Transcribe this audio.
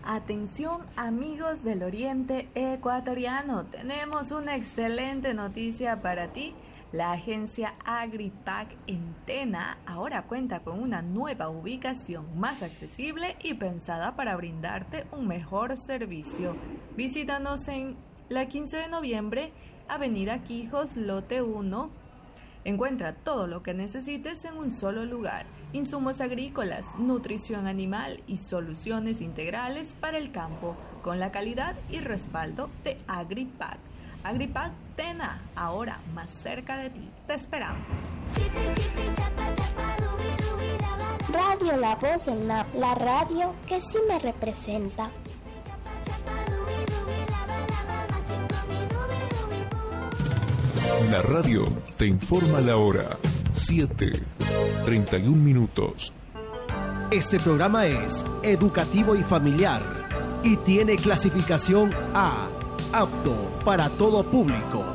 Atención amigos del Oriente Ecuatoriano, tenemos una excelente noticia para ti. La agencia Agripac en Tena ahora cuenta con una nueva ubicación más accesible y pensada para brindarte un mejor servicio. Visítanos en la 15 de noviembre, Avenida Quijos, lote 1. Encuentra todo lo que necesites en un solo lugar: insumos agrícolas, nutrición animal y soluciones integrales para el campo, con la calidad y respaldo de Agripac. Agripac Tena, ahora más cerca de ti. Te esperamos. Radio La Voz del NAP, la radio que sí me representa. La radio te informa la hora. 7:31. Este programa es educativo y familiar y tiene clasificación A, apto para todo público.